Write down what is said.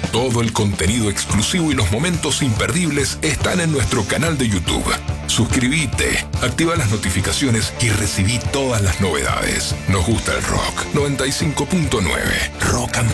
Todo el contenido exclusivo y los momentos imperdibles están en nuestro canal de YouTube. Suscríbete, activa las notificaciones y recibí todas las novedades. Nos gusta el rock. 95.9 Rock and